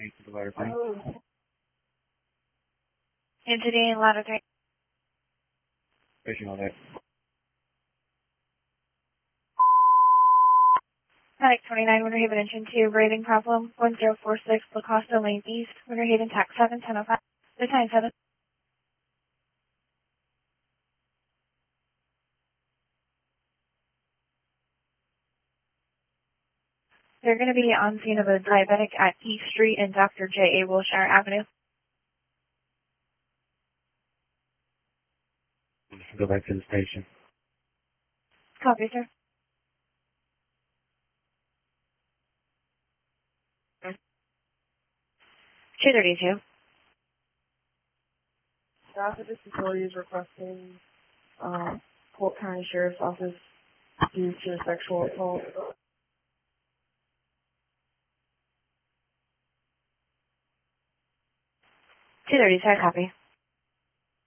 to the ladder 3. Entity and ladder 3. Station on that. Panic 29, Winter Haven Engine 2, breathing problem, 1046, La Costa Lane East, Winter Haven TAC 7, 1005, the time 7. They're going to be on scene of a diabetic at East Street and Dr. J. A. Wilshire Avenue. Go back to the station. Copy, sir. 232. Staff at this facility is requesting Polk County Sheriff's Office due to a sexual assault. 230, sir, copy.